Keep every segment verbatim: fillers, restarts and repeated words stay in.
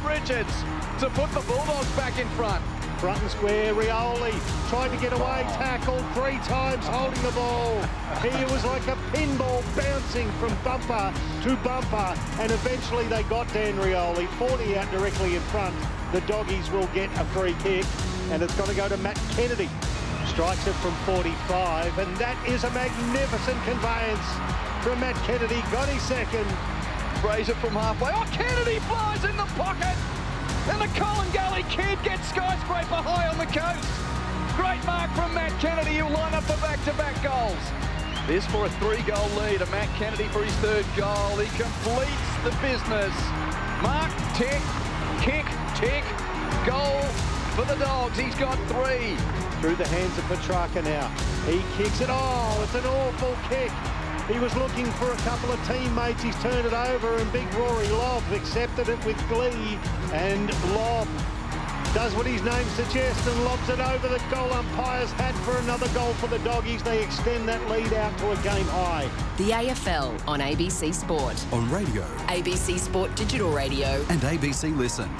Richards to put the Bulldogs back in front. Front and square, Rioli tried to get away, tackled three times, holding the ball. He was like a pinball bouncing from bumper to bumper, and eventually they got Dan Rioli, forty out directly in front. The Doggies will get a free kick, and it's going to go to Matt Kennedy. Strikes it from forty-five, and that is a magnificent conveyance from Matt Kennedy. Got his second. Fraser from halfway. Oh, Kennedy flies in the pocket. And the Colin Gully kid gets skyscraper high on the coast. Great mark from Matt Kennedy, who'll line up for back-to-back goals. This for a three-goal lead, and Matt Kennedy for his third goal. He completes the business. Mark, tick, kick, tick, goal for the Dogs. He's got three. Through the hands of Petrarca now. He kicks it. Oh, it's an awful kick. He was looking for a couple of teammates. He's turned it over, and big Rory Lobb accepted it with glee. And Lobb does what his name suggests and lobs it over the goal umpire's hat for another goal for the Doggies. They extend that lead out to a game high. The A F L on A B C Sport. On radio. A B C Sport Digital Radio. And A B C Listen.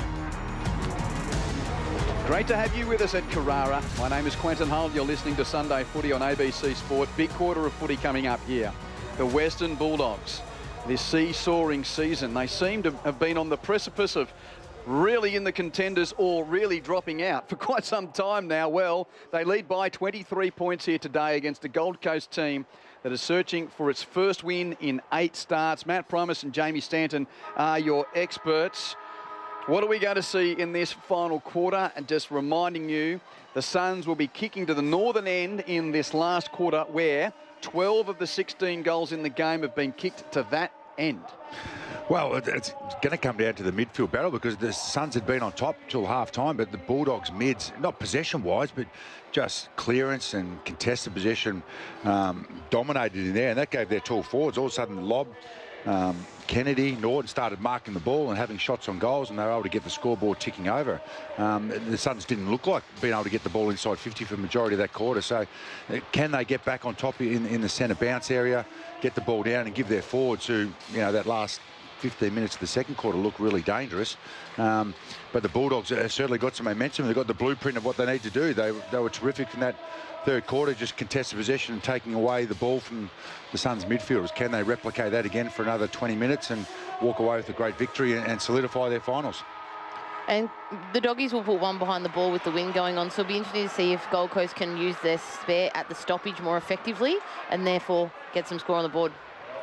Great to have you with us at Carrara. My name is Quentin Hull. You're listening to Sunday Footy on A B C Sport. Big quarter of footy coming up here. The Western Bulldogs, this seesawing season, they seem to have been on the precipice of really in the contenders or really dropping out for quite some time now. Well, they lead by twenty-three points here today against a Gold Coast team that is searching for its first win in eight starts. Matt Primus and Jamie Stanton are your experts. What are we going to see in this final quarter? And just reminding you, the Suns will be kicking to the northern end in this last quarter, where twelve of the sixteen goals in the game have been kicked to that end. Well, it's going to come down to the midfield battle, because the Suns had been on top till half-time, but the Bulldogs mids, not possession-wise, but just clearance and contested possession, um, dominated in there, and that gave their tall forwards. All of a sudden, Lobb, um, Kennedy, Norton started marking the ball and having shots on goals, and they were able to get the scoreboard ticking over. Um, the Suns didn't look like being able to get the ball inside fifty for the majority of that quarter. So uh, can they get back on top in, in the centre bounce area, get the ball down and give their forwards, who, you know, that last fifteen minutes of the second quarter look really dangerous. Um, but the Bulldogs have certainly got some momentum. They've got the blueprint of what they need to do. They, they were terrific in that third quarter, just contested possession and taking away the ball from the Suns midfielders. Can they replicate that again for another twenty minutes and walk away with a great victory and, and solidify their finals? And the Doggies will put one behind the ball with the wind going on, so it'll be interesting to see if Gold Coast can use their spare at the stoppage more effectively and therefore get some score on the board.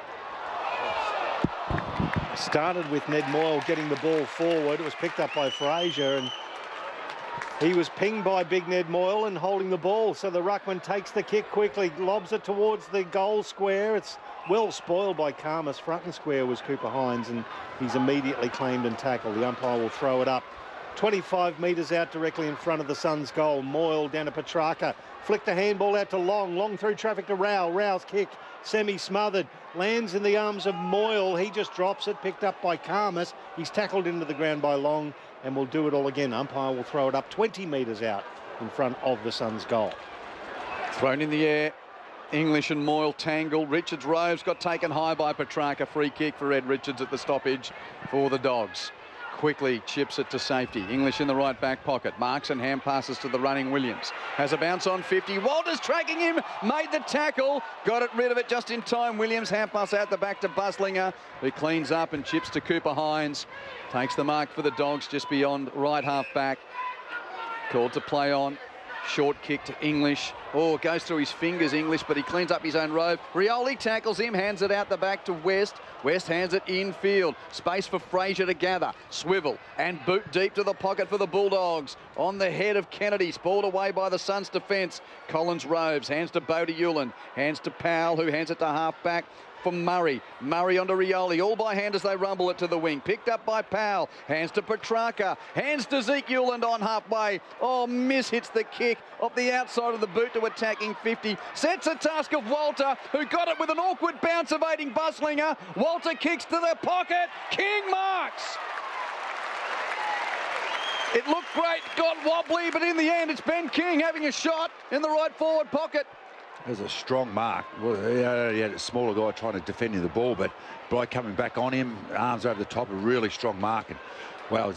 Started with Ned Moyle getting the ball forward. It was picked up by Fraser, and he was pinged by big Ned Moyle and holding the ball. So the ruckman takes the kick quickly, lobs it towards the goal square. It's well spoiled by Karmas. Front and square was Cooper Hines, and he's immediately claimed and tackled. The umpire will throw it up. twenty-five metres out directly in front of the Suns' goal. Moyle down to Petrarca. Flicked the handball out to Long. Long through traffic to Rao. Rao's kick, semi-smothered. Lands in the arms of Moyle. He just drops it, picked up by Karmas. He's tackled into the ground by Long, and will do it all again. Umpire will throw it up twenty metres out in front of the Suns' goal. Thrown in the air. English and Moyle tangle. Richards Roves got taken high by Petrarca. Free kick for Ed Richards at the stoppage for the Dogs. Quickly chips it to safety. English in the right back pocket. Marks and hand passes to the running Williams. Has a bounce on fifty. Walters tracking him. Made the tackle. Got it rid of it just in time. Williams hand pass out the back to Buslinger, who cleans up and chips to Cooper Hines. Takes the mark for the Dogs just beyond right half back. Called to play on. Short kick to English. Oh, goes through his fingers, English, but he cleans up his own Rove. Rioli tackles him, hands it out the back to West. West hands it infield. Space for Fraser to gather. Swivel and boot deep to the pocket for the Bulldogs. On the head of Kennedy, spoiled away by the Suns' defence. Collins Roves hands to Bodie Ulan. Hands to Powell, who hands it to half back for Murray. Murray onto Rioli, all by hand as they rumble it to the wing. Picked up by Powell. Hands to Petrarca. Hands to Zeke Uland on halfway. Oh, miss hits the kick off the outside of the boot to attacking fifty. Sets a task of Walter, who got it with an awkward bounce evading Buslinger. Walter kicks to the pocket. King marks. It looked great, got wobbly, but in the end it's Ben King having a shot in the right forward pocket. There's a strong mark. Well, he had a smaller guy trying to defend him the ball, but Bright coming back on him, arms over the top, a really strong mark. And, well,